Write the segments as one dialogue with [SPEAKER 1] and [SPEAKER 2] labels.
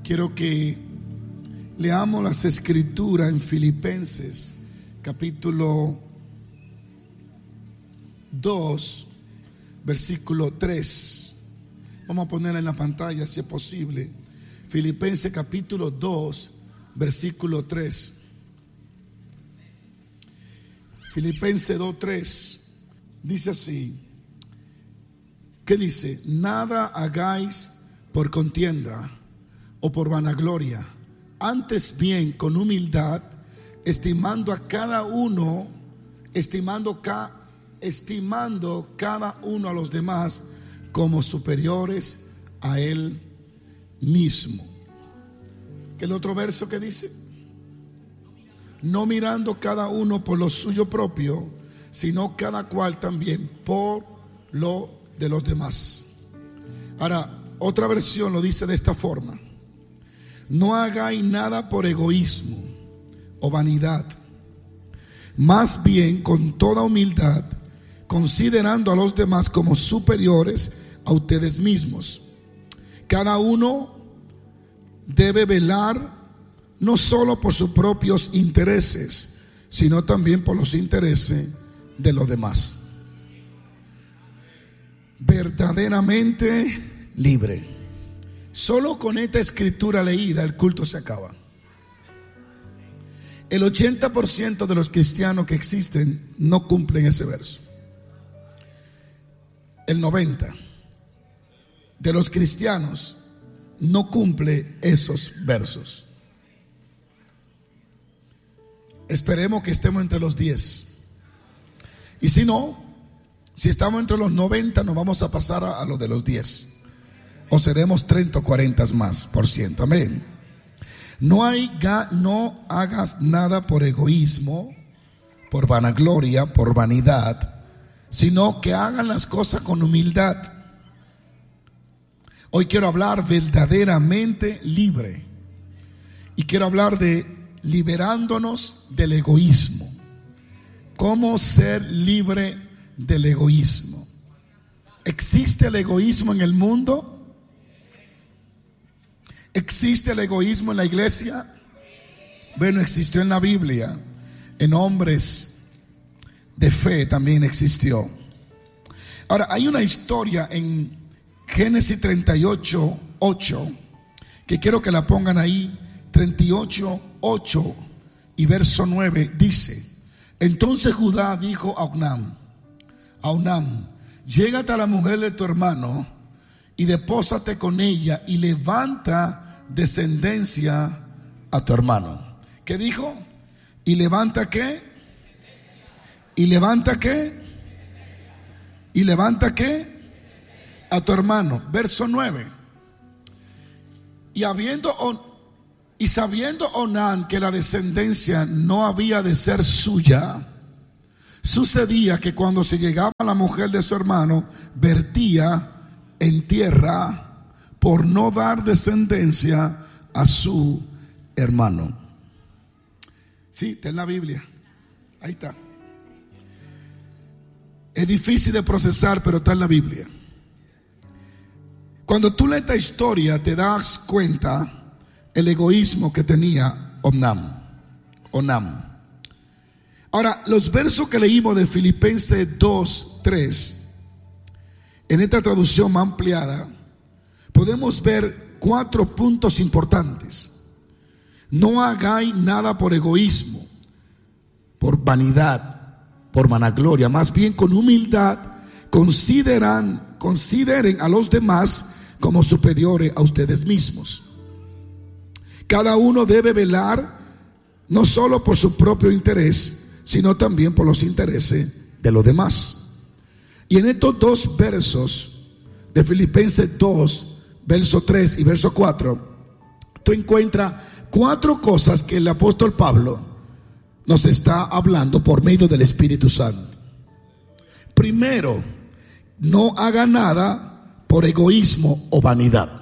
[SPEAKER 1] Quiero que leamos las escrituras en Filipenses capítulo 2, versículo 3. Vamos a ponerla en la pantalla si es posible. Filipenses capítulo 2, versículo 3. Filipenses 2:3 dice así. ¿Qué dice? Nada hagáis por contienda o por vanagloria, antes bien con humildad, estimando cada uno a los demás como superiores a él mismo. ¿Qué es el otro verso que dice? No mirando cada uno por lo suyo propio, sino cada cual también por lo de los demás. Ahora, otra versión lo dice de esta forma: no hagáis nada por egoísmo o vanidad, más bien con toda humildad, considerando a los demás como superiores a ustedes mismos. Cada uno debe velar no solo por sus propios intereses, sino también por los intereses de los demás. Verdaderamente libre. Solo con esta escritura leída el culto se acaba. El 80% de los cristianos que existen no cumplen ese verso. El 90% de los cristianos no cumple esos versos. Esperemos que estemos entre los 10. Y si no, si estamos entre los 90, nos vamos a pasar a lo de los 10. O seremos 30 o 40 más por ciento. Amén. No hagas nada por egoísmo, por vanagloria, por vanidad, sino que hagan las cosas con humildad. Hoy quiero hablar verdaderamente libre. Y quiero hablar de liberándonos del egoísmo. ¿Cómo ser libre del egoísmo? ¿Existe el egoísmo en el mundo? ¿Existe el egoísmo en la iglesia? Bueno, existió en la Biblia. En hombres de fe también existió. Ahora, hay una historia en Génesis 38:8 que quiero que la pongan ahí. 38:8 y verso 9 dice: entonces Judá dijo a Onam, llégate a la mujer de tu hermano y depósate con ella y levanta descendencia a tu hermano. ¿Qué dijo? ¿Y levanta qué? ¿Y levanta qué? ¿Y levanta qué? A tu hermano. Verso 9. Y sabiendo Onán que la descendencia no había de ser suya, sucedía que cuando se llegaba a la mujer de su hermano, vertía en tierra por no dar descendencia a su hermano. Sí, está en la Biblia. Ahí está. Es difícil de procesar, pero está en la Biblia. Cuando tú lees esta historia, te das cuenta el egoísmo que tenía Onam. Ahora, los versos que leímos de Filipenses 2:3, en esta traducción más ampliada, podemos ver 4 puntos importantes. No hagáis nada por egoísmo, por vanidad, por vanagloria, más bien con humildad, consideren a los demás como superiores a ustedes mismos. Cada uno debe velar no solo por su propio interés, sino también por los intereses de los demás. Y en estos 2 versos de Filipenses 2, verso 3 y verso 4, tú encuentras 4 cosas que el apóstol Pablo nos está hablando por medio del Espíritu Santo. Primero, no haga nada por egoísmo o vanidad.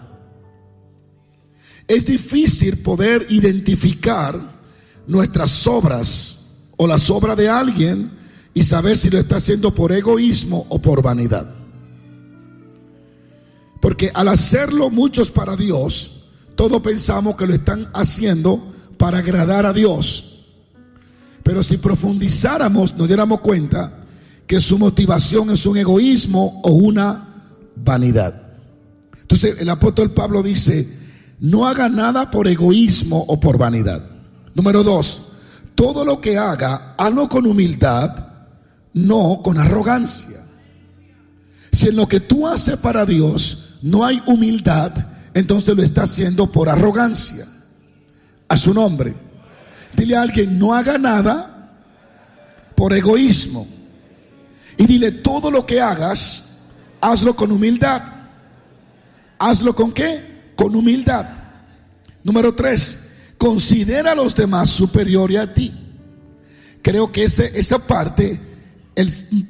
[SPEAKER 1] Es difícil poder identificar nuestras obras o las obras de alguien y saber si lo está haciendo por egoísmo o por vanidad. Porque al hacerlo muchos para Dios, todos pensamos que lo están haciendo para agradar a Dios. Pero si profundizáramos, nos diéramos cuenta que su motivación es un egoísmo o una vanidad. Entonces el apóstol Pablo dice: no haga nada por egoísmo o por vanidad. Número 2, todo lo que haga, hazlo con humildad, no con arrogancia. Si en lo que tú haces para Dios no hay humildad, entonces lo está haciendo por arrogancia. A su nombre. Dile a alguien: no haga nada por egoísmo. Y dile: todo lo que hagas, hazlo con humildad. ¿Hazlo con qué? Con humildad. Número 3, considera a los demás superiores a ti. Creo que esa parte, el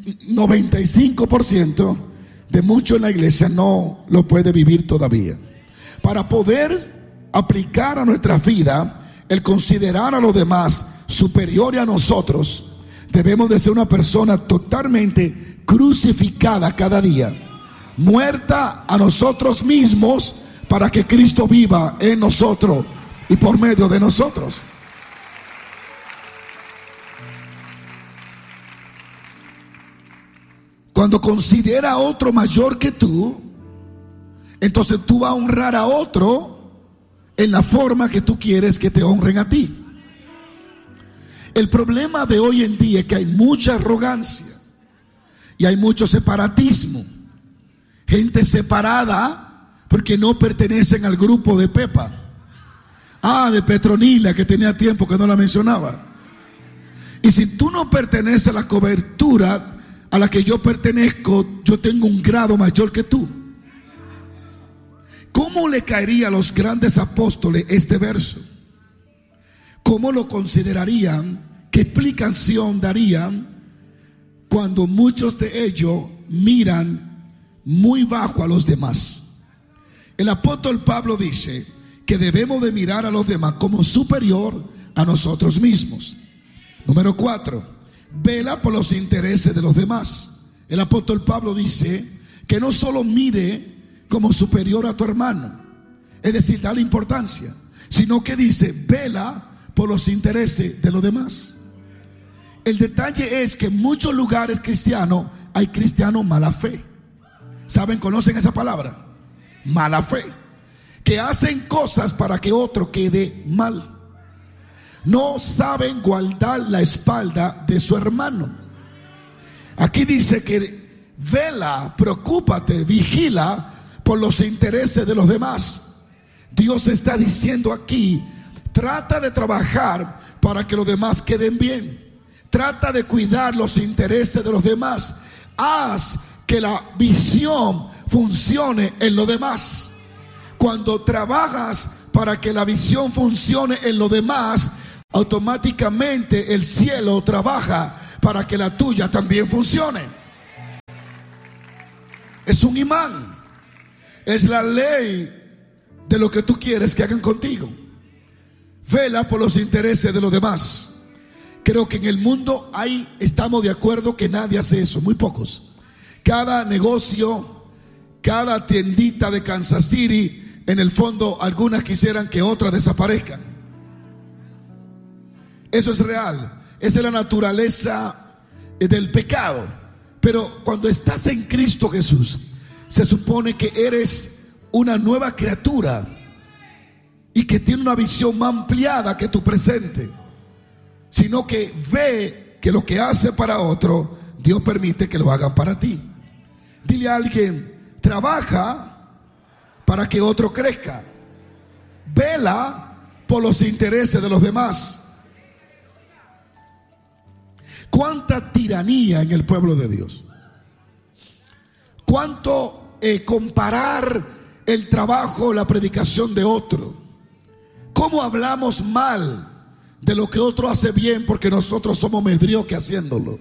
[SPEAKER 1] 95% de muchos en la iglesia no lo puede vivir todavía. Para poder aplicar a nuestra vida el considerar a los demás superiores a nosotros, debemos de ser una persona totalmente crucificada cada día, muerta a nosotros mismos, para que Cristo viva en nosotros y por medio de nosotros. Cuando considera a otro mayor que tú, entonces tú vas a honrar a otro en la forma que tú quieres que te honren a ti. El problema de hoy en día es que hay mucha arrogancia y hay mucho separatismo. Gente separada porque no pertenecen al grupo de Pepa. De Petronila, que tenía tiempo que no la mencionaba. Y si tú no perteneces a la cobertura a la que yo pertenezco, yo tengo un grado mayor que tú. ¿Cómo le caería a los grandes apóstoles este verso? ¿Cómo lo considerarían? ¿Qué explicación darían cuando muchos de ellos miran muy bajo a los demás? El apóstol Pablo dice que debemos de mirar a los demás como superior a nosotros mismos. Número 4, vela por los intereses de los demás. El apóstol Pablo dice que no solo mire como superior a tu hermano, es decir, dale importancia, sino que dice: vela por los intereses de los demás. El detalle es que en muchos lugares cristianos hay cristianos mala fe. ¿Saben? ¿Conocen esa palabra? Mala fe. Que hacen cosas para que otro quede mal. No saben guardar la espalda de su hermano. Aquí dice que vela, preocúpate, vigila por los intereses de los demás. Dios está diciendo aquí: trata de trabajar para que los demás queden bien. Trata de cuidar los intereses de los demás. Haz que la visión funcione en los demás. Cuando trabajas para que la visión funcione en los demás, automáticamente el cielo trabaja para que la tuya también funcione. Es un imán. Es la ley de lo que tú quieres que hagan contigo. Vela por los intereses de los demás. Creo que en el mundo estamos de acuerdo que nadie hace eso, muy pocos. Cada negocio, cada tiendita de Kansas City, en el fondo algunas quisieran que otras desaparezcan. Eso es real. Esa es la naturaleza del pecado. Pero cuando estás en Cristo Jesús, se supone que eres una nueva criatura y que tiene una visión más ampliada que tu presente, sino que ve que lo que hace para otro, Dios permite que lo hagan para ti. Dile a alguien: trabaja para que otro crezca. Vela por los intereses de los demás. ¿Cuánta tiranía en el pueblo de Dios? ¿Cuánto comparar el trabajo, la predicación de otro? ¿Cómo hablamos mal de lo que otro hace bien porque nosotros somos mediocres haciéndolo?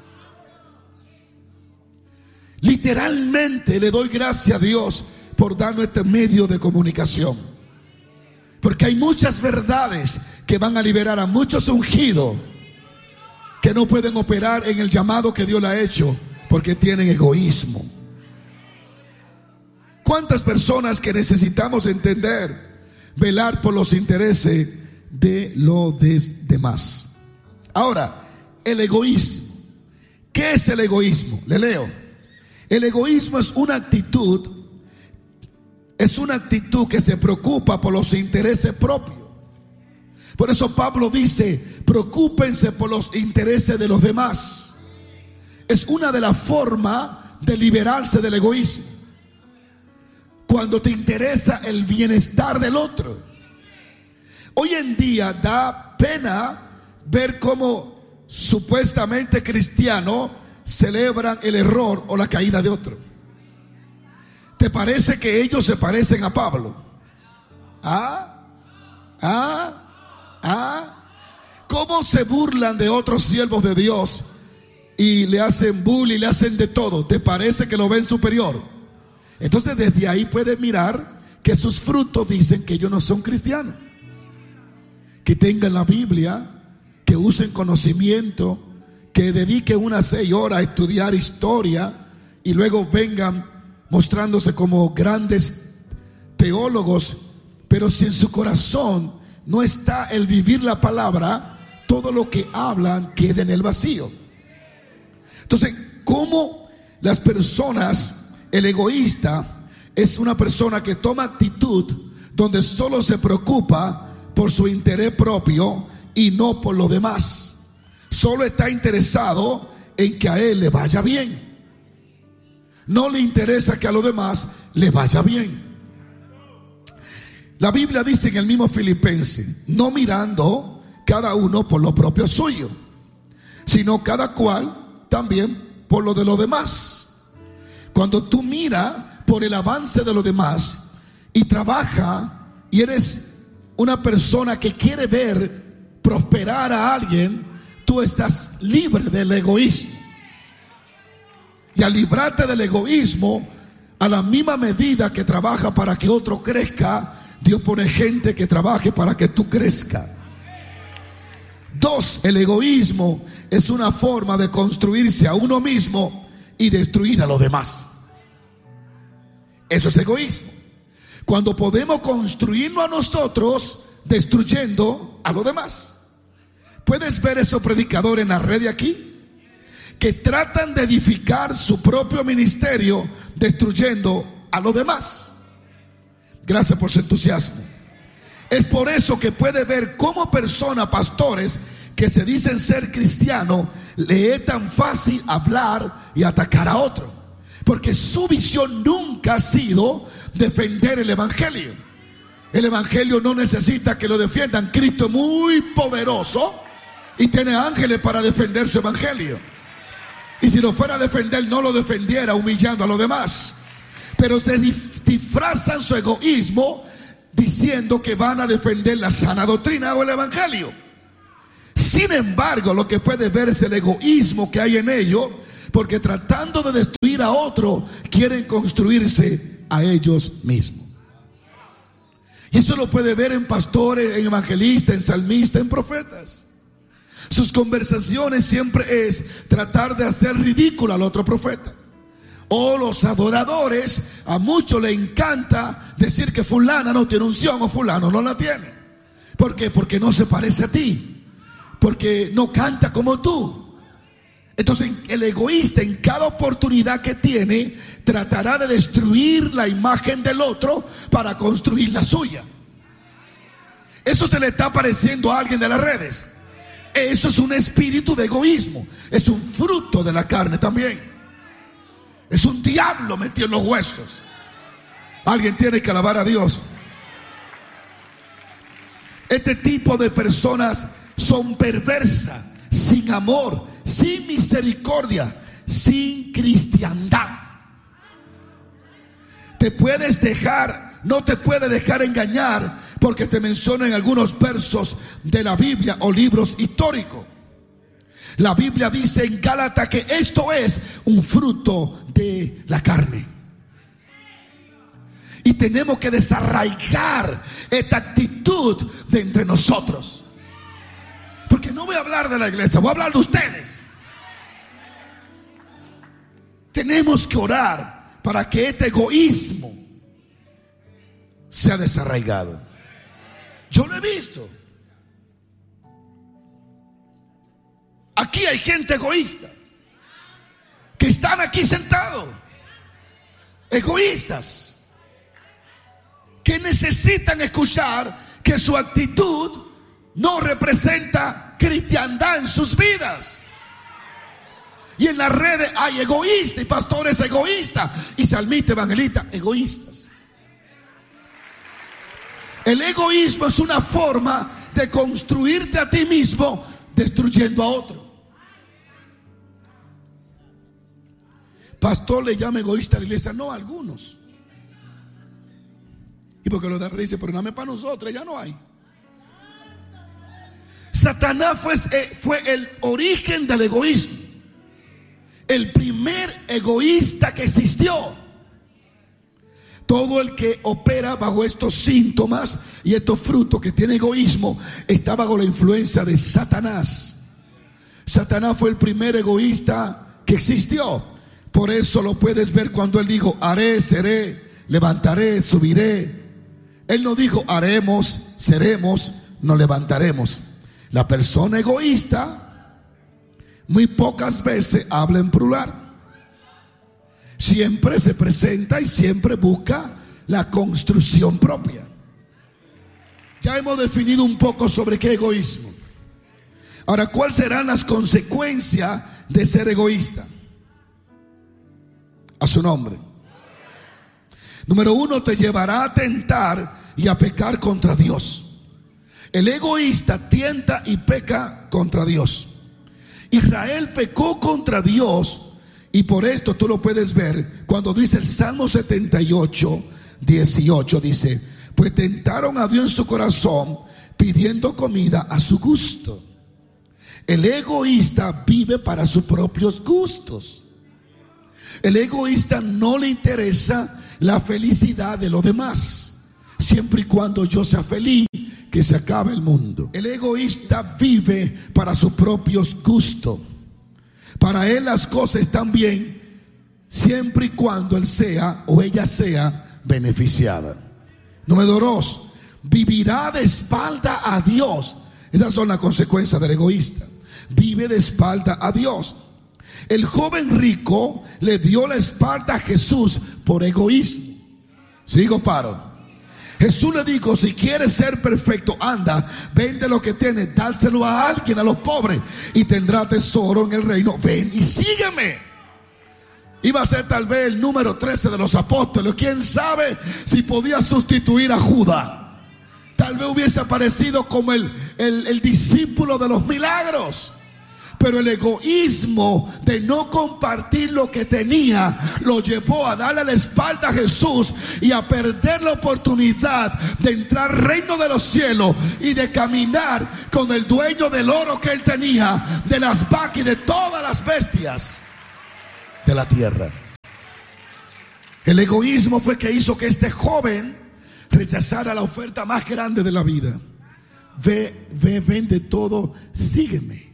[SPEAKER 1] Literalmente le doy gracias a Dios por darnos este medio de comunicación, porque hay muchas verdades que van a liberar a muchos ungidos que no pueden operar en el llamado que Dios le ha hecho porque tienen egoísmo. ¿Cuántas personas que necesitamos entender velar por los intereses de los demás. Ahora, el egoísmo. ¿Qué es el egoísmo? Le leo. El egoísmo es una actitud que se preocupa por los intereses propios. Por eso Pablo dice, preocúpense por los intereses de los demás. Es una de las formas de liberarse del egoísmo. Cuando te interesa el bienestar del otro. Hoy en día da pena ver cómo supuestamente cristianos celebran el error o la caída de otro. ¿Te parece que ellos se parecen a Pablo? ¿Cómo se burlan de otros siervos de Dios y le hacen bullying, le hacen de todo? ¿Te parece que lo ven superior? Entonces desde ahí puedes mirar que sus frutos dicen que ellos no son cristianos. Que tengan la Biblia, que usen conocimiento, que dediquen unas 6 horas a estudiar historia y luego vengan mostrándose como grandes teólogos, pero si en su corazón no está el vivir la palabra, todo lo que hablan queda en el vacío. Entonces, ¿cómo las personas, el egoísta es una persona que toma actitud donde solo se preocupa por su interés propio y no por los demás? Solo está interesado en que a él le vaya bien. No le interesa que a los demás le vaya bien. La Biblia dice en el mismo Filipenses, no mirando cada uno por lo propio suyo, sino cada cual también por lo de los demás. Cuando tú miras por el avance de los demás y trabaja y eres una persona que quiere ver prosperar a alguien, tú estás libre del egoísmo. Y al librarte del egoísmo, a la misma medida que trabaja para que otro crezca, Dios pone gente que trabaje para que tú crezcas. 2, el egoísmo es una forma de construirse a uno mismo y destruir a los demás. Eso es egoísmo. Cuando podemos construirnos a nosotros, destruyendo a los demás. ¿Puedes ver esos predicadores en la red de aquí? Que tratan de edificar su propio ministerio, destruyendo a los demás. Gracias por su entusiasmo. Es por eso que puede ver cómo personas, pastores que se dicen ser cristianos, le es tan fácil hablar y atacar a otro, porque su visión nunca ha sido defender el evangelio. El evangelio no necesita que lo defiendan. Cristo es muy poderoso y tiene ángeles para defender su evangelio. Y si lo fuera a defender, no lo defendiera humillando a los demás. Pero disfrazan su egoísmo diciendo que van a defender la sana doctrina o el evangelio. Sin embargo, lo que puede ver es el egoísmo que hay en ellos, porque tratando de destruir a otro, quieren construirse a ellos mismos. Y eso lo puede ver en pastores, en evangelistas, en salmistas, en profetas. Sus conversaciones siempre es tratar de hacer ridículo al otro profeta. O los adoradores, a muchos les encanta decir que fulana no tiene unción o fulano no la tiene. ¿Por qué? Porque no se parece a ti, porque no canta como tú. Entonces el egoísta en cada oportunidad que tiene tratará de destruir la imagen del otro para construir la suya. Eso se le está apareciendo a alguien de las redes. Eso es un espíritu de egoísmo. Es un fruto de la carne también. Es un diablo metido en los huesos. Alguien tiene que alabar a Dios. Este tipo de personas son perversas, sin amor, sin misericordia, sin cristiandad. No te puede dejar engañar porque te mencionan algunos versos de la Biblia o libros históricos. La Biblia dice en Gálatas que esto es un fruto de la carne. Y tenemos que desarraigar esta actitud de entre nosotros. Porque no voy a hablar de la iglesia, voy a hablar de ustedes. Tenemos que orar para que este egoísmo sea desarraigado. Yo lo he visto. Aquí hay gente egoísta que están aquí sentados, egoístas, que necesitan escuchar que su actitud no representa cristiandad en sus vidas. Y en las redes hay egoístas y pastores egoístas y salmistas, evangelistas egoístas. El egoísmo es una forma de construirte a ti mismo destruyendo a otro. Pastor le llama egoísta a la iglesia, no a algunos. Y porque lo da dice, pero dame para nosotros, ya no hay. Satanás fue el origen del egoísmo. El primer egoísta que existió. Todo el que opera bajo estos síntomas y estos frutos que tiene egoísmo está bajo la influencia de Satanás. Satanás fue el primer egoísta que existió. Por eso lo puedes ver cuando él dijo: haré, seré, levantaré, subiré. Él no dijo haremos, seremos, nos levantaremos. La persona egoísta muy pocas veces habla en plural. Siempre se presenta y siempre busca la construcción propia. Ya hemos definido un poco sobre qué egoísmo. Ahora, ¿cuáles serán las consecuencias de ser egoísta? A su nombre. Número 1, te llevará a tentar y a pecar contra Dios. El egoísta tienta y peca contra Dios. Israel pecó contra Dios. Y por esto tú lo puedes ver cuando dice el Salmo 78, 18, dice: pues tentaron a Dios en su corazón, pidiendo comida a su gusto. El egoísta vive para sus propios gustos. El egoísta no le interesa la felicidad de los demás, siempre y cuando yo sea feliz, que se acabe el mundo. El egoísta vive para sus propios gustos. Para él las cosas están bien siempre y cuando él sea o ella sea beneficiada. Número 2, vivirá de espalda a Dios. Esas son las consecuencias del egoísta. Vive de espalda a Dios. El joven rico le dio la espalda a Jesús por egoísmo. Sigo, paro. Jesús le dijo: si quieres ser perfecto, anda, vende lo que tienes, dárselo a alguien, a los pobres, y tendrá tesoro en el reino. Ven y sígueme. Iba a ser tal vez el número 13 de los apóstoles. Quién sabe si podía sustituir a Judas. Tal vez hubiese aparecido como el discípulo de los milagros. Pero el egoísmo de no compartir lo que tenía lo llevó a darle la espalda a Jesús y a perder la oportunidad de entrar al reino de los cielos y de caminar con el dueño del oro que él tenía, de las vacas y de todas las bestias de la tierra. El egoísmo fue que hizo que este joven rechazara la oferta más grande de la vida. Vende todo, sígueme.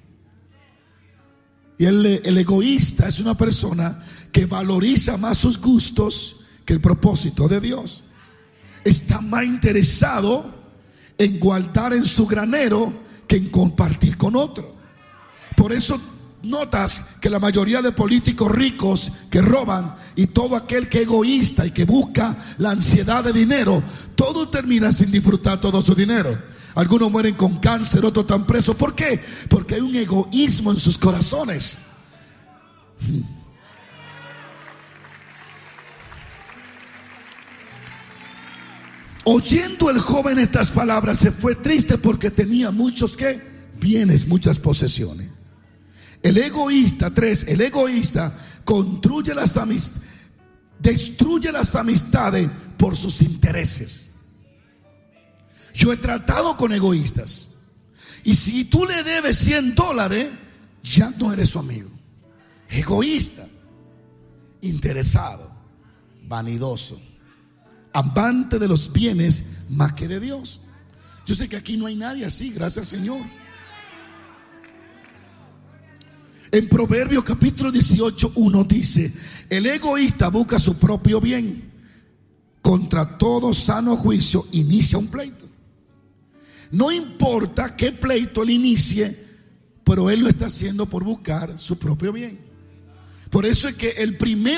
[SPEAKER 1] Y el egoísta es una persona que valoriza más sus gustos que el propósito de Dios. Está más interesado en guardar en su granero que en compartir con otro. Por eso notas que la mayoría de políticos ricos que roban y todo aquel que es egoísta y que busca la ansiedad de dinero, todo termina sin disfrutar todo su dinero. Algunos mueren con cáncer, otros están presos. ¿Por qué? Porque hay un egoísmo en sus corazones. Oyendo el joven estas palabras, se fue triste porque tenía muchos bienes, muchas posesiones. El egoísta, 3, el egoísta destruye las amistades por sus intereses. Yo he tratado con egoístas, y si tú le debes $100, ya no eres su amigo. Egoísta, interesado, vanidoso, amante de los bienes más que de Dios. Yo sé que aquí no hay nadie así, gracias al Señor. En Proverbios capítulo 18:1 dice: el egoísta busca su propio bien, contra todo sano juicio inicia un pleito. No importa qué pleito él inicie, pero él lo está haciendo por buscar su propio bien. Por eso es que el primer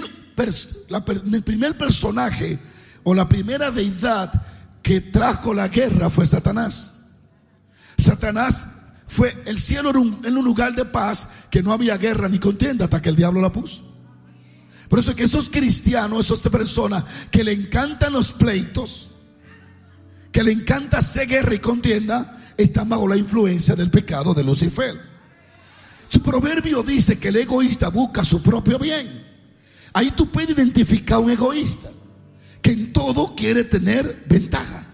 [SPEAKER 1] personaje o la primera deidad que trajo la guerra fue Satanás. Satanás fue, el cielo era un lugar de paz, que no había guerra ni contienda hasta que el diablo la puso. Por eso es que esos cristianos, esas personas que le encantan los pleitos, que le encanta hacer guerra y contienda, están bajo la influencia del pecado de Lucifer. Su proverbio dice que el egoísta busca su propio bien. Ahí tú puedes identificar a un egoísta que en todo quiere tener ventaja.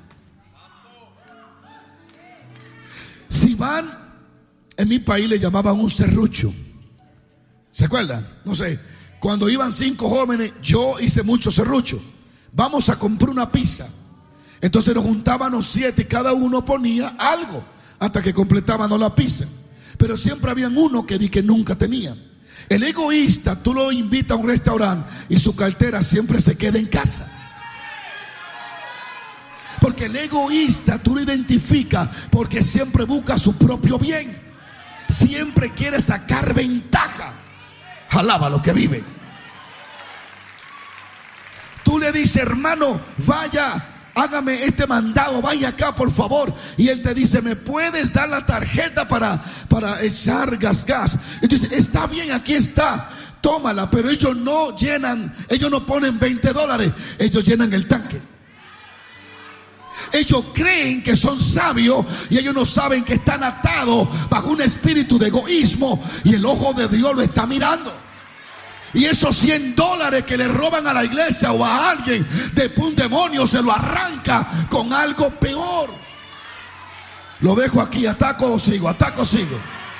[SPEAKER 1] Si van, en mi país le llamaban un serrucho. ¿Se acuerdan? No sé, cuando iban 5 jóvenes, yo hice mucho serrucho. Vamos a comprar una pizza. Entonces nos juntábamos 7 y cada uno ponía algo hasta que completábamos la pizza. Pero siempre había uno que nunca tenía. El egoísta, tú lo invitas a un restaurante y su cartera siempre se queda en casa. Porque el egoísta tú lo identificas porque siempre busca su propio bien. Siempre quiere sacar ventaja. Alaba lo que vive. Tú le dices, hermano, vaya, hágame este mandado, vaya acá por favor. Y él te dice, ¿me puedes dar la tarjeta para echar gas? Y tú dices, está bien, aquí está, tómala. Pero ellos no llenan, ellos no ponen $20, ellos llenan el tanque. Ellos creen que son sabios y ellos no saben que están atados bajo un espíritu de egoísmo y el ojo de Dios lo está mirando. Y esos $100 que le roban a la iglesia o a alguien, de un demonio se lo arranca con algo peor. Lo dejo aquí, ataco o sigo, ataco o sigo.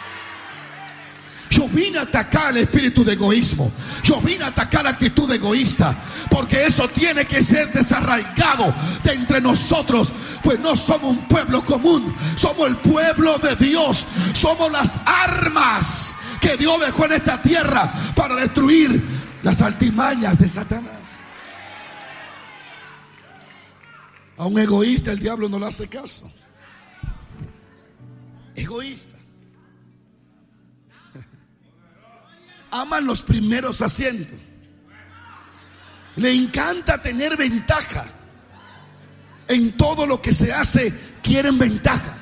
[SPEAKER 1] Yo vine a atacar el espíritu de egoísmo. Yo vine a atacar la actitud egoísta, porque eso tiene que ser desarraigado de entre nosotros. Pues no somos un pueblo común, somos el pueblo de Dios. Somos las armas que Dios dejó en esta tierra para destruir las artimañas de Satanás. A un egoísta el diablo no le hace caso. Egoísta. Aman los primeros asientos. Le encanta tener ventaja. En todo lo que se hace quieren ventaja.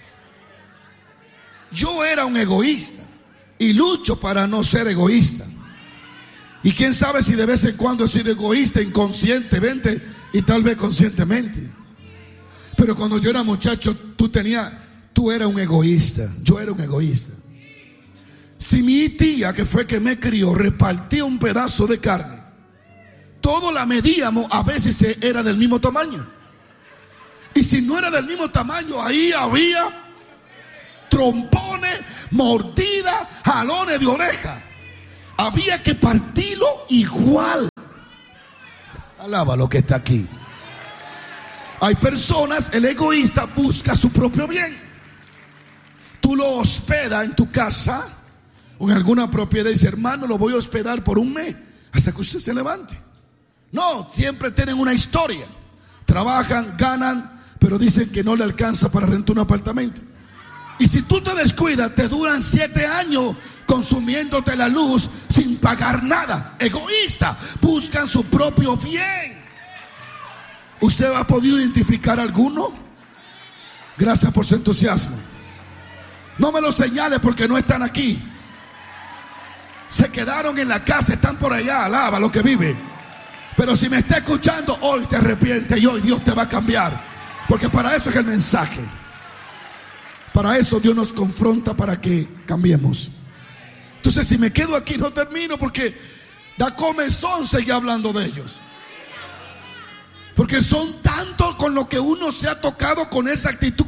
[SPEAKER 1] Yo era un egoísta y lucho para no ser egoísta. Y quién sabe si de vez en cuando he sido egoísta inconscientemente y tal vez conscientemente. Pero cuando yo era muchacho, tú eras un egoísta. Yo era un egoísta. Si mi tía, que fue que me crió, repartía un pedazo de carne, todos la medíamos, a veces era del mismo tamaño. Y si no era del mismo tamaño, ahí había trompones, mordidas, jalones de oreja. Había que partirlo igual. Alaba lo que está aquí. Hay personas, el egoísta busca su propio bien. Tú lo hospedas en tu casa o en alguna propiedad y dice, hermano, lo voy a hospedar por un mes hasta que usted se levante. No, siempre tienen una historia. Trabajan, ganan, pero dicen que no le alcanza para rentar un apartamento. Y si tú te descuidas, te duran 7 años consumiéndote la luz sin pagar nada. Egoísta, buscan su propio bien. ¿Usted ha podido identificar alguno? Gracias por su entusiasmo. No me lo señale porque no están aquí. Se quedaron en la casa, están por allá, alaba lo que vive. Pero si me está escuchando, hoy te arrepientes y hoy Dios te va a cambiar. Porque para eso es el mensaje. Para eso Dios nos confronta para que cambiemos. Entonces si me quedo aquí no termino porque da comezón seguir hablando de ellos. Porque son tantos con lo que uno se ha tocado con esa actitud.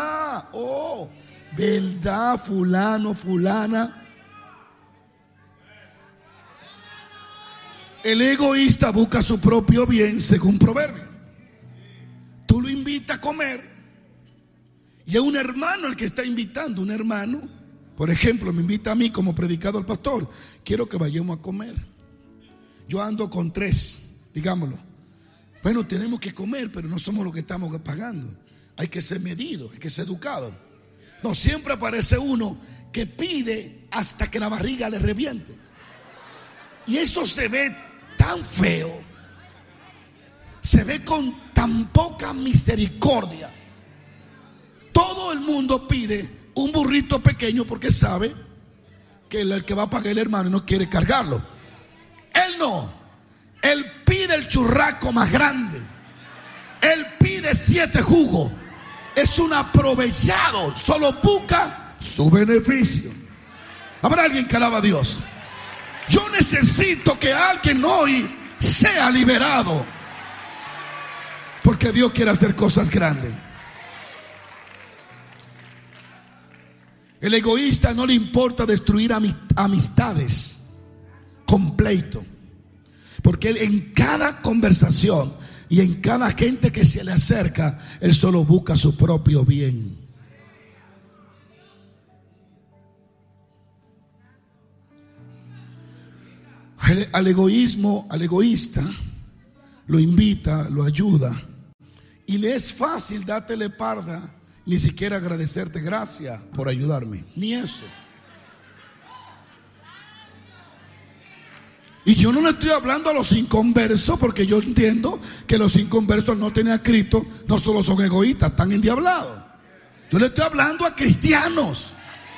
[SPEAKER 1] Verdad, fulano, fulana. El egoísta busca su propio bien según Proverbio. Tú lo invitas a comer y es un hermano el que está invitando. Un hermano, por ejemplo, me invita a mí como predicador pastor. Quiero que vayamos a comer. Yo ando con 3, digámoslo. Bueno, tenemos que comer, pero no somos los que estamos pagando. hay que ser medido, hay que ser educado. No, siempre aparece uno que pide hasta que la barriga le reviente. Y eso se ve tan feo, se ve con tan poca misericordia. Todo el mundo pide un burrito pequeño porque sabe que el que va a pagar el hermano no quiere cargarlo. Él no, él pide el churraco más grande, él pide 7 jugos. Es un aprovechado, solo busca su beneficio. Habrá alguien que alaba a Dios. Yo necesito que alguien hoy sea liberado, porque Dios quiere hacer cosas grandes. El egoísta no le importa destruir amistades con pleito, porque él en cada conversación y en cada gente que se le acerca, él solo busca su propio bien. Al egoísta lo invita, lo ayuda, y le es fácil darte la espalda, ni siquiera agradecerte, gracias por ayudarme, ni eso. Y yo no le estoy hablando a los inconversos, porque yo entiendo que los inconversos no tienen a Cristo, no solo son egoístas, están endiablados. Yo le estoy hablando a cristianos.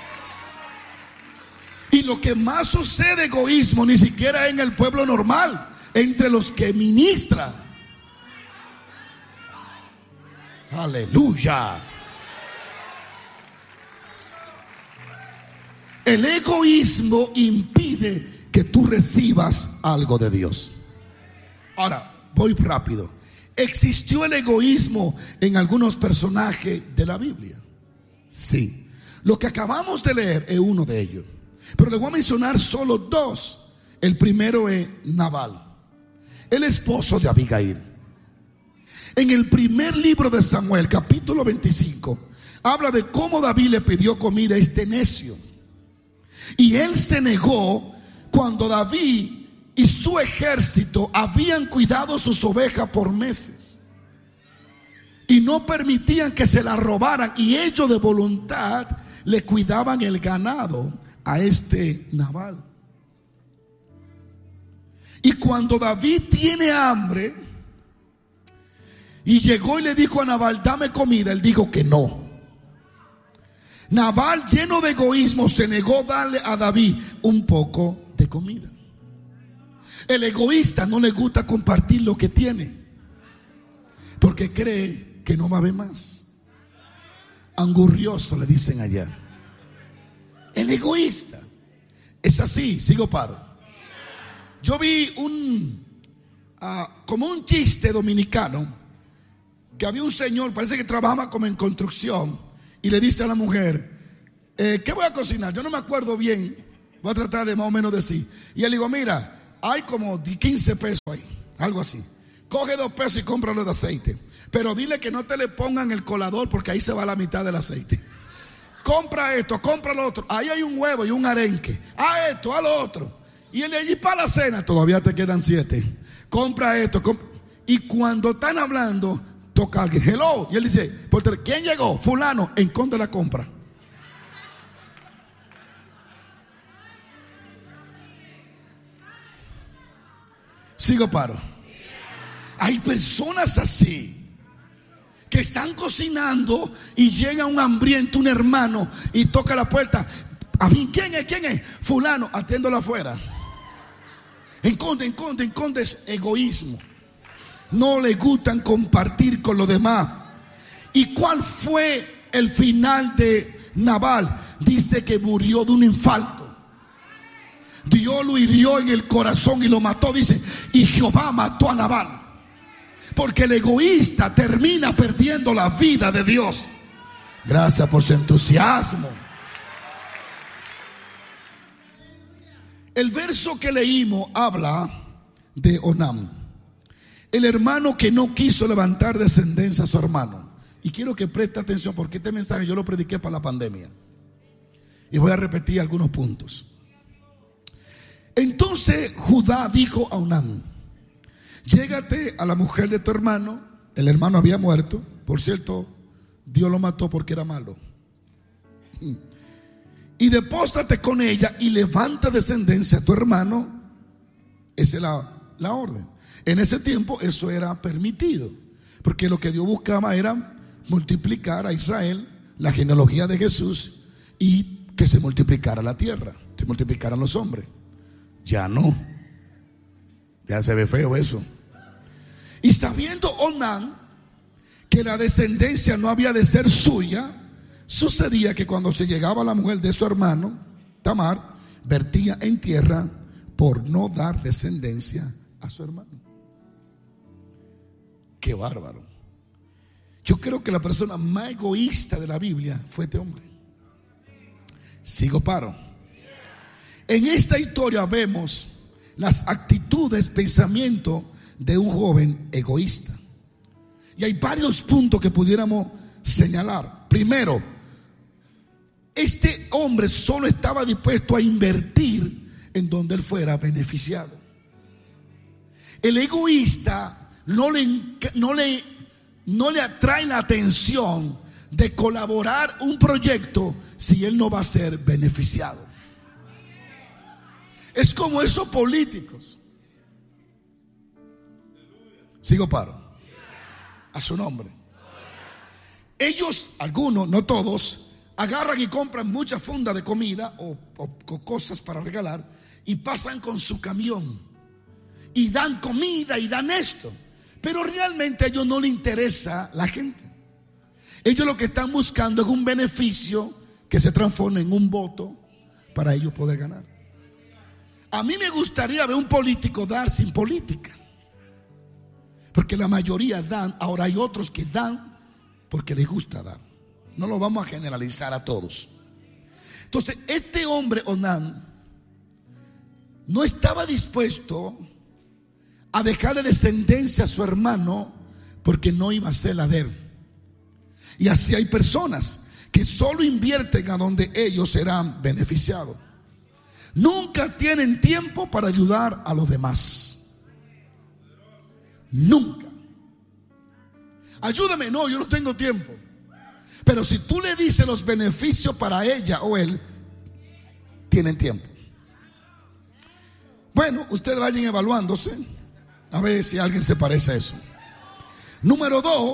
[SPEAKER 1] Y lo que más sucede egoísmo ni siquiera en el pueblo normal, entre los que ministran. Aleluya. El egoísmo impide que tú recibas algo de Dios. Ahora, voy rápido. ¿Existió el egoísmo en algunos personajes de la Biblia? Sí. Lo que acabamos de leer es uno de ellos, pero les voy a mencionar solo 2. El primero es Nabal, el esposo de Abigail. En el primer libro de Samuel, capítulo 25, habla de cómo David le pidió comida a este necio, y él se negó cuando David y su ejército habían cuidado sus ovejas por meses y no permitían que se las robaran, y ellos de voluntad le cuidaban el ganado a este Nabal. Y cuando David tiene hambre y llegó y le dijo a Nabal, dame comida, él dijo que no. Nabal, lleno de egoísmo, se negó a darle a David un poco de comida. El egoísta no le gusta compartir lo que tiene, porque cree que no va a haber más. Angurrioso le dicen allá. El egoísta es así. Sigo paro. Yo vi como un chiste dominicano, que había un señor, parece que trabajaba como en construcción, y le dice a la mujer, ¿qué voy a cocinar? Yo no me acuerdo bien, voy a tratar de más o menos decir. Y él dijo, mira, hay como 15 pesos ahí, algo así. Coge 2 pesos y cómpralo de aceite, pero dile que no te le pongan el colador, porque ahí se va la mitad del aceite. Compra esto, compra lo otro. Ahí hay un huevo y un arenque. A esto, a lo otro. Y él allí para la cena, todavía te quedan 7. Compra esto. Y cuando están hablando, toca alguien. Hello. Y él dice, ¿quién llegó? Fulano. Esconde la compra. Sigo paro. Hay personas así, que están cocinando y llega un hambriento, un hermano, y toca la puerta. ¿A mí quién es? ¿Quién es? Fulano, atiéndolo afuera. Enconde es egoísmo. No le gustan compartir con los demás. ¿Y cuál fue el final de Nabal? Dice que murió de un infarto. Dios lo hirió en el corazón y lo mató. Dice, y Jehová mató a Nabal. Porque el egoísta termina perdiendo la vida de Dios. Gracias por su entusiasmo. El verso que leímos habla de Onam, el hermano que no quiso levantar descendencia a su hermano. Y quiero que preste atención, porque este mensaje yo lo prediqué para la pandemia, y voy a repetir algunos puntos. Entonces Judá dijo a Onam, llégate a la mujer de tu hermano. El hermano había muerto. Por cierto, Dios lo mató porque era malo. Y depóstrate con ella y levanta descendencia a tu hermano. Esa es la orden. En ese tiempo eso era permitido, porque lo que Dios buscaba era multiplicar a Israel, la genealogía de Jesús, y que se multiplicara la tierra, se multiplicaran los hombres. Ya no, ya se ve feo eso. Y sabiendo Onán que la descendencia no había de ser suya, sucedía que cuando se llegaba la mujer de su hermano Tamar, vertía en tierra por no dar descendencia a su hermano. Qué bárbaro. Yo creo que la persona más egoísta de la Biblia fue este hombre. Sigo paro. En esta historia vemos las actitudes, pensamientos de un joven egoísta. Y hay varios puntos que pudiéramos señalar. Primero, este hombre solo estaba dispuesto a invertir en donde él fuera beneficiado. El egoísta no le atrae la atención de colaborar un proyecto si él no va a ser beneficiado. Es como esos políticos. Sigo paro. A su nombre. Ellos, algunos, no todos, agarran y compran muchas fundas de comida o cosas para regalar y pasan con su camión y dan comida y dan esto, pero realmente a ellos no les interesa la gente. Ellos lo que están buscando es un beneficio que se transforme en un voto para ellos poder ganar. A mí me gustaría ver un político dar sin política, porque la mayoría dan. Ahora hay otros que dan porque les gusta dar. No lo vamos a generalizar a todos. Entonces, este hombre Onán no estaba dispuesto a dejarle descendencia a su hermano porque no iba a ser la de él. Y así hay personas que solo invierten a donde ellos serán beneficiados. Nunca tienen tiempo para ayudar a los demás. Nunca. Ayúdame, no, yo no tengo tiempo. Pero si tú le dices los beneficios para ella o él, tienen tiempo. Bueno, ustedes vayan evaluándose a ver si alguien se parece a eso. Número 2,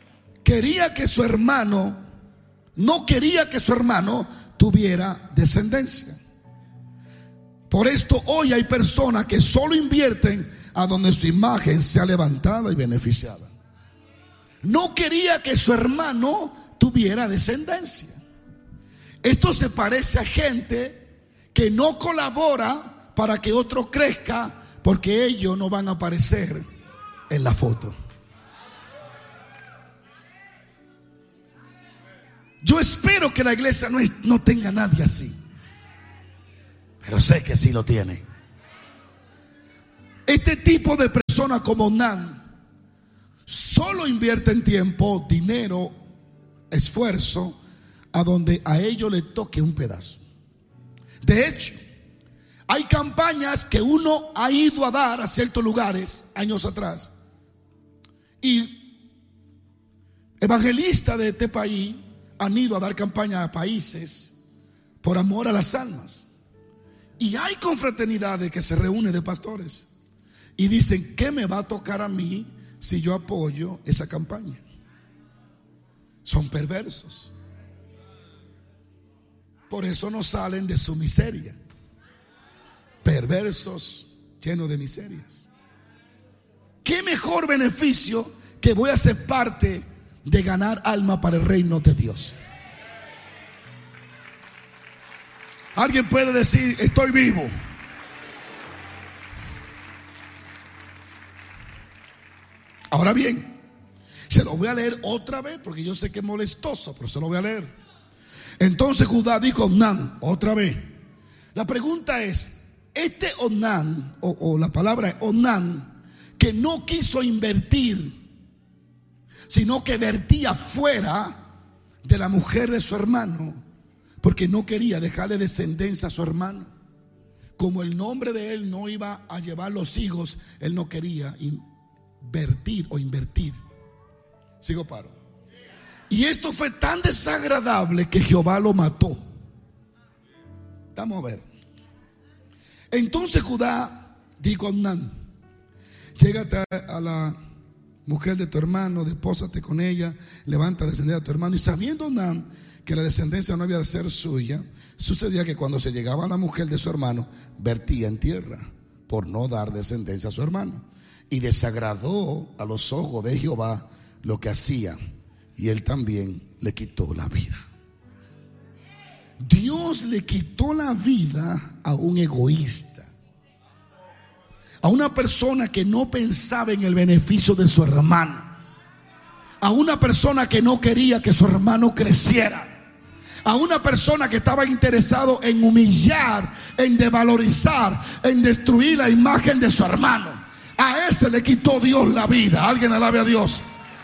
[SPEAKER 1] no quería que su hermano tuviera descendencia. Por esto hoy hay personas que solo invierten a donde su imagen sea levantada y beneficiada. No quería que su hermano tuviera descendencia. Esto se parece a gente que no colabora para que otro crezca, porque ellos no van a aparecer en la foto. Yo espero que la iglesia no tenga nadie así, pero sé que sí lo tiene. Este tipo de personas como Onán solo invierten tiempo, dinero, esfuerzo a donde a ellos les toque un pedazo. De hecho, hay campañas que uno ha ido a dar a ciertos lugares años atrás, y evangelistas de este país han ido a dar campaña a países por amor a las almas. Y hay confraternidades que se reúnen de pastores y dicen: ¿qué me va a tocar a mí si yo apoyo esa campaña? Son perversos. Por eso no salen de su miseria. Perversos llenos de miserias. ¿Qué mejor beneficio que voy a ser parte de ganar alma para el reino de Dios? Alguien puede decir: estoy vivo. Ahora bien, se lo voy a leer otra vez porque yo sé que es molestoso, pero se lo voy a leer. Entonces Judá dijo a Onán, otra vez. La pregunta es: este Onán, o la palabra es Onán, que no quiso invertir, sino que vertía fuera de la mujer de su hermano, porque no quería dejarle descendencia a su hermano. Como el nombre de él no iba a llevar los hijos, él no quería invertir. Sigo paro. Y esto fue tan desagradable que Jehová lo mató. Vamos a ver. Entonces Judá dijo a Onán: llégate a la mujer de tu hermano, despósate con ella, levanta descendencia a tu hermano. Y sabiendo Onán que la descendencia no había de ser suya, sucedía que cuando se llegaba a la mujer de su hermano, vertía en tierra por no dar descendencia a su hermano. Y desagradó a los ojos de Jehová lo que hacía, y él también le quitó la vida. Dios le quitó la vida a un egoísta, a una persona que no pensaba en el beneficio de su hermano, a una persona que no quería que su hermano creciera, a una persona que estaba interesado en humillar, en devalorizar, en destruir la imagen de su hermano. A ese le quitó Dios la vida. Alguien alabe a Dios.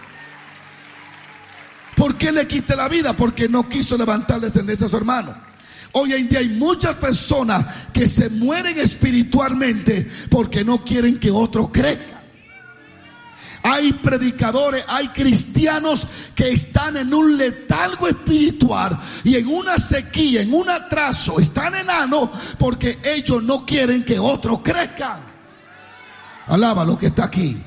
[SPEAKER 1] ¿Por qué le quité la vida? Porque no quiso levantar descendencia a su hermano. Hoy en día hay muchas personas que se mueren espiritualmente porque no quieren que otros crezcan. Hay predicadores, hay cristianos que están en un letargo espiritual y en una sequía, en un atraso, están enanos porque ellos no quieren que otros crezcan. Alaba lo que está aquí.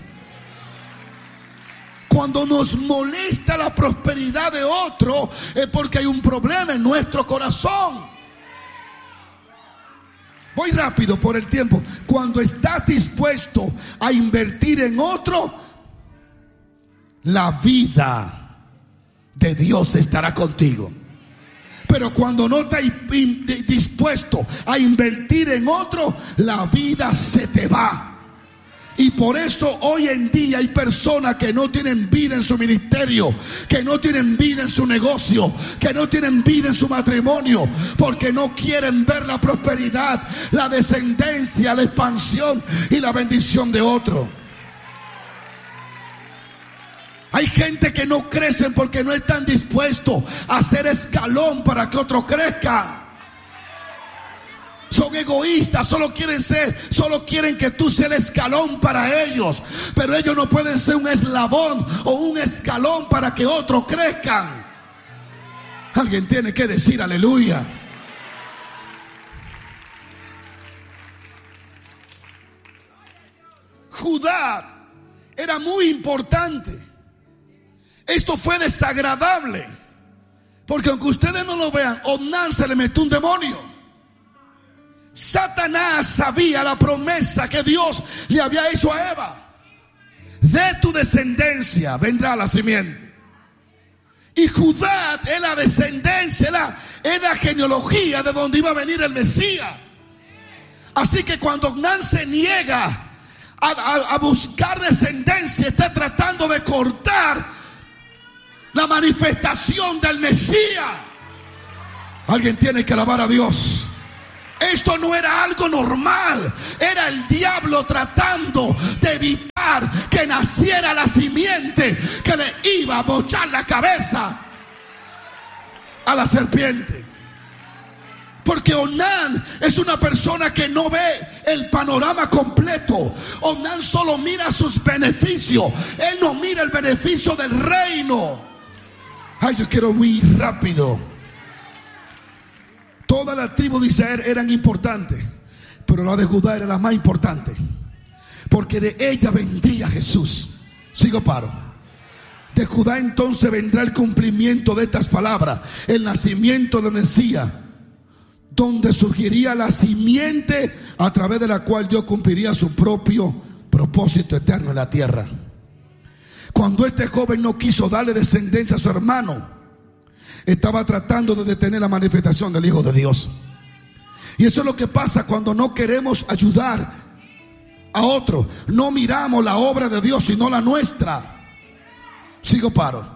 [SPEAKER 1] Cuando nos molesta la prosperidad de otro, es porque hay un problema en nuestro corazón. Voy rápido por el tiempo. Cuando estás dispuesto a invertir en otro, la vida de Dios estará contigo. Pero cuando no estás dispuesto a invertir en otro, la vida se te va. Y por eso hoy en día hay personas que no tienen vida en su ministerio, que no tienen vida en su negocio, que no tienen vida en su matrimonio, porque no quieren ver la prosperidad, la descendencia, la expansión y la bendición de otro. Hay gente que no crecen porque no están dispuestos a hacer escalón para que otros crezcan. Son egoístas, solo quieren que tú seas el escalón para ellos, pero ellos no pueden ser un eslabón o un escalón para que otros crezcan. Alguien tiene que decir aleluya. Judá era muy importante. Esto fue desagradable, porque aunque ustedes no lo vean, Onán se le metió un demonio. Satanás sabía la promesa que Dios le había hecho a Eva: de tu descendencia vendrá la simiente. Y Judá es la descendencia, es la genealogía de donde iba a venir el Mesías. Así que cuando Onán se niega a buscar descendencia, está tratando de cortar la manifestación del Mesías. Alguien tiene que alabar a Dios. Esto no era algo normal, era el diablo tratando de evitar que naciera la simiente que le iba a bochar la cabeza a la serpiente. Porque Onán es una persona que no ve el panorama completo. Onán solo mira sus beneficios, él no mira el beneficio del reino. Ay, yo quiero muy rápido. Toda la tribu de Israel eran importantes, pero la de Judá era la más importante, porque de ella vendría Jesús. Sigo paro. De Judá entonces vendrá el cumplimiento de estas palabras, el nacimiento del Mesías, donde surgiría la simiente a través de la cual Dios cumpliría su propio propósito eterno en la tierra. Cuando este joven no quiso darle descendencia a su hermano, estaba tratando de detener la manifestación del Hijo de Dios. Y eso es lo que pasa cuando no queremos ayudar a otro. No miramos la obra de Dios, sino la nuestra. Sigo paro.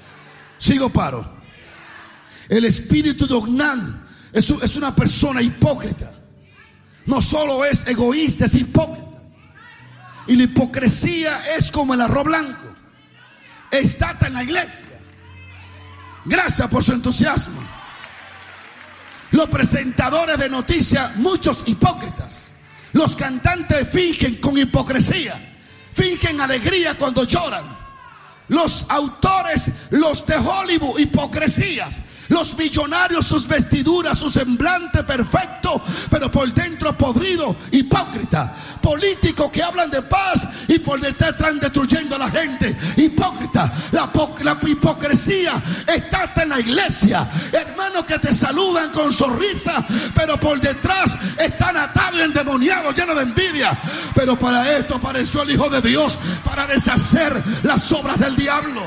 [SPEAKER 1] El espíritu de Onán es una persona hipócrita. No solo es egoísta, es hipócrita. Y la hipocresía es como el arroz blanco. Está en la iglesia. Gracias por su entusiasmo. Los presentadores de noticias, muchos hipócritas. Los cantantes fingen con hipocresía. Fingen alegría cuando lloran. Los autores, los de Hollywood, hipocresías. Los millonarios, sus vestiduras, su semblante perfecto, pero por dentro podrido, hipócrita. Políticos que hablan de paz y por detrás están destruyendo a la gente, hipócrita. La hipocresía está hasta en la iglesia. Hermanos que te saludan con sonrisa, pero por detrás están atados y endemoniados, llenos de envidia. Pero para esto apareció el Hijo de Dios, para deshacer las obras del diablo.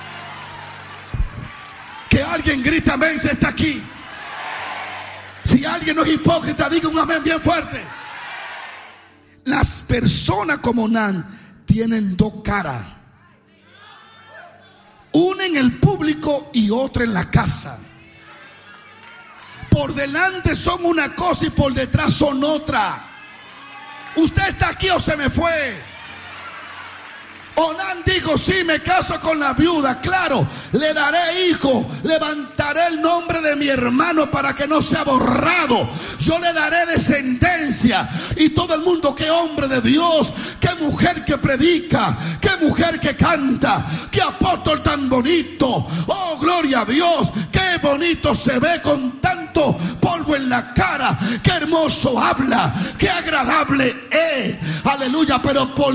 [SPEAKER 1] Que alguien grite amén si está aquí. Si alguien no es hipócrita, diga un amén bien fuerte. Las personas como Onán tienen dos caras. Una en el público y otra en la casa. Por delante son una cosa y por detrás son otra. ¿Usted está aquí o se me fue? Onán dijo: sí, me caso con la viuda, claro, le daré hijo, levantaré el nombre de mi hermano para que no sea borrado, yo le daré descendencia. Y todo el mundo: qué hombre de Dios, qué mujer que predica, qué mujer que canta, qué apóstol tan bonito, oh gloria a Dios, qué bonito se ve con tanto polvo en la cara, qué hermoso habla, qué agradable es, aleluya. Pero por